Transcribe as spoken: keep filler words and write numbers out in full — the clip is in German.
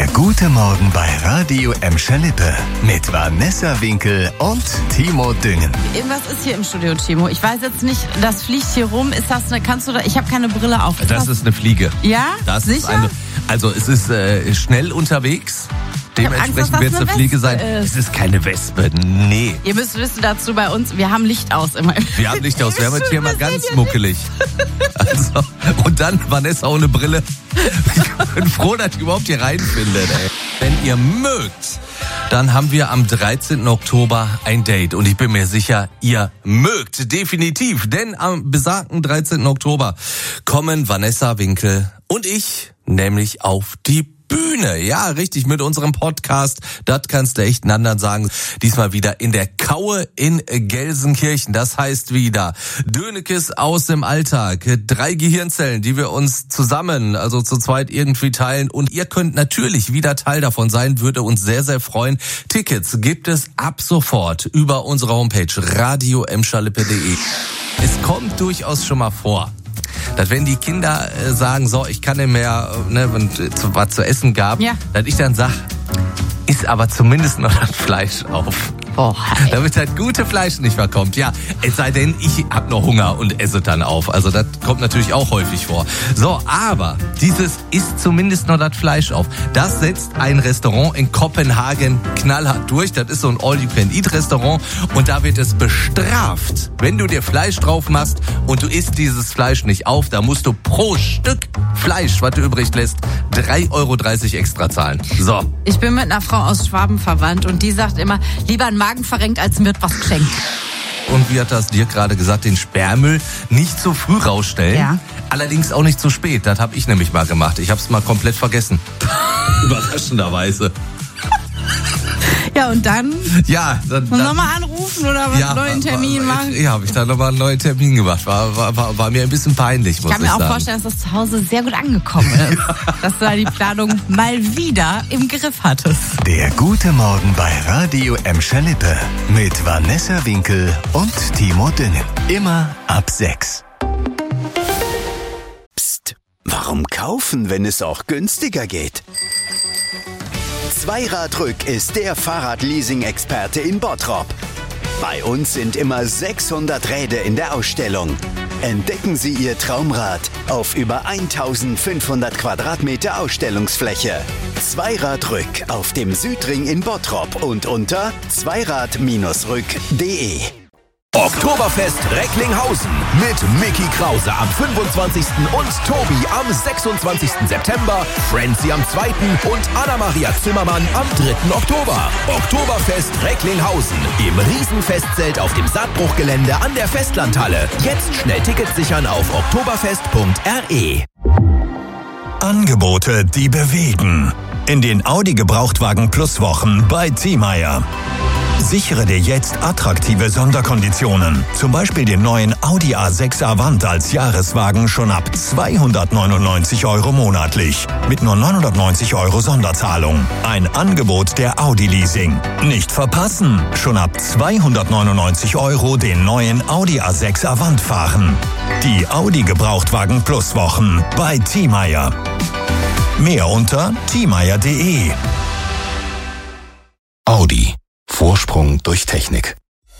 Der gute Morgen bei Radio Emscher Lippe mit Vanessa Winkel und Timo Düngen. Irgendwas ist hier im Studio, Timo. Ich weiß jetzt nicht, das fliegt hier rum. Ist das eine, kannst du da, ich habe keine Brille auf. Ist das, das ist eine Fliege. Ja? Das Sicher? Ist eine, also es ist äh, schnell unterwegs. Dementsprechend wird es eine Fliege sein. Ist. Es ist keine Wespe, nee. Ihr müsst wissen dazu bei uns, wir haben Licht aus immer. Wir haben Licht aus, wir haben jetzt hier mal ganz muckelig. Also, und dann Vanessa ohne Brille. Ich bin froh, dass ich überhaupt hier reinfinde. Ey. Wenn ihr mögt, dann haben wir am dreizehnten Oktober ein Date. Und ich bin mir sicher, ihr mögt definitiv. Denn am besagten dreizehnten Oktober kommen Vanessa Winkel und ich nämlich auf die Bühne. Ja, richtig, mit unserem Podcast. Das kannst du echt einen anderen sagen. Diesmal wieder in der Kaue in Gelsenkirchen. Das heißt wieder Dönekes aus dem Alltag. Drei Gehirnzellen, die wir uns zusammen, also zu zweit irgendwie teilen. Und ihr könnt natürlich wieder Teil davon sein. Würde uns sehr, sehr freuen. Tickets gibt es ab sofort über unsere Homepage radio emscher lippe punkt de. Es kommt durchaus schon mal vor, dass wenn die Kinder äh, sagen, so, ich kann nicht mehr, ne, wenn es was zu essen gab, ja. dass ich dann sag, ist aber zumindest noch das Fleisch auf. Oh, damit das gute Fleisch nicht mehr kommt. Ja, es sei denn, ich hab noch Hunger und esse dann auf. Also das kommt natürlich auch häufig vor. So, aber dieses ist zumindest noch das Fleisch auf. Das setzt ein Restaurant in Kopenhagen knallhart durch. Das ist so ein All-You-Can-Eat-Restaurant. Und da wird es bestraft, wenn du dir Fleisch drauf machst und du isst dieses Fleisch nicht auf. Da musst du pro Stück Fleisch, was du übrig lässt, drei Euro dreißig extra zahlen. So. Ich bin mit einer Frau aus Schwaben verwandt und die sagt immer, lieber ein Magen verrenkt, als mir wird was geschenkt. Und wie hat das dir gerade gesagt, den Sperrmüll nicht zu früh rausstellen. Ja. Allerdings auch nicht zu spät. Das habe ich nämlich mal gemacht. Ich habe es mal komplett vergessen. Überraschenderweise. Ja, und dann? Ja, dann. Und dann nochmal anrufen oder was, ja, einen neuen Termin war, machen? Ja, habe ich da nochmal einen neuen Termin gemacht. War, war, war, war mir ein bisschen peinlich, muss ich sagen. Ich kann mir auch vorstellen, dass das zu Hause sehr gut angekommen ist. Dass du da die Planung mal wieder im Griff hattest. Der gute Morgen bei Radio Emscher Lippe mit Vanessa Winkel und Timo Düngen. Immer ab sechs. Psst, warum kaufen, wenn es auch günstiger geht? Zweiradrück ist der Fahrradleasing-Experte in Bottrop. Bei uns sind immer sechshundert Räder in der Ausstellung. Entdecken Sie Ihr Traumrad auf über eintausendfünfhundert Quadratmeter Ausstellungsfläche. Zweiradrück auf dem Südring in Bottrop und unter zweirad Bindestrich rück punkt de. Oktoberfest Recklinghausen mit Micky Krause am fünfundzwanzigsten und Tobi am sechsundzwanzigsten September, Frenzy am zweiten und Anna-Maria Zimmermann am dritten Oktober. Oktoberfest Recklinghausen im Riesenfestzelt auf dem Saatbruchgelände an der Festlandhalle. Jetzt schnell Tickets sichern auf oktoberfest punkt re. Angebote, die bewegen. In den Audi Gebrauchtwagen Plus Wochen bei Thiemeyer. Sichere dir jetzt attraktive Sonderkonditionen. Zum Beispiel den neuen Audi A sechs Avant als Jahreswagen schon ab zweihundertneunundneunzig Euro monatlich. Mit nur neunhundertneunzig Euro Sonderzahlung. Ein Angebot der Audi Leasing. Nicht verpassen. Schon ab zweihundertneunundneunzig Euro den neuen Audi A sechs Avant fahren. Die Audi Gebrauchtwagen Plus Wochen bei Thiemeyer. Mehr unter thiemeyer punkt de. Audi. Vorsprung durch Technik.